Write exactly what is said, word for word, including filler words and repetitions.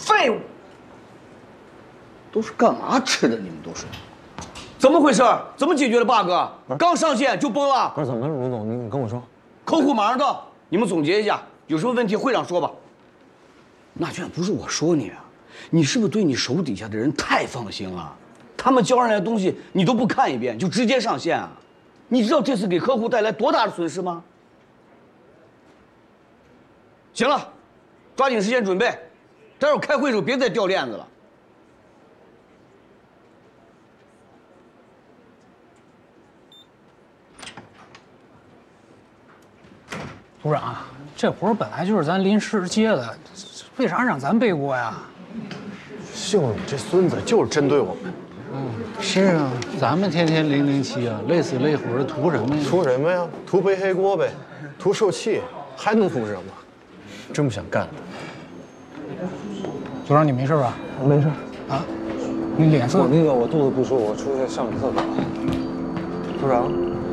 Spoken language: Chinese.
废物！都是干嘛吃的？你们都是？怎么回事？怎么解决的 bug？ 刚上线就崩了？ 不是怎么了，卢总，你你跟我说。 客户马上到，你们总结一下，有什么问题会上说吧。那卷不是我说你啊，你是不是对你手底下的人太放心了？他们交上来的东西你都不看一遍就直接上线啊？你知道这次给客户带来多大的损失吗？行了，抓紧时间准备，待会儿开会的时候别再掉链子了。 组长，这活儿本来就是咱临时接的，为啥让咱背锅呀？ 就你这孙子就是针对我们。 嗯，是啊，咱们天天零零七啊，累死累活的，图什么呀？ 图什么呀？图背黑锅呗，图受气，还能图什么？真不想干。 组长，你没事吧？ 没事。 啊？你脸色…… 我那个我肚子不舒服，我出去上个厕所。组长。